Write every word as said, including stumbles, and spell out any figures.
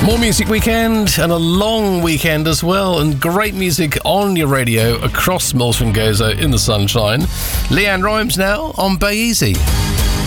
More music weekend and a long weekend as well, and great music on your radio across Malta and Gozo in the sunshine. Leanne Rhymes now on Bay Easy.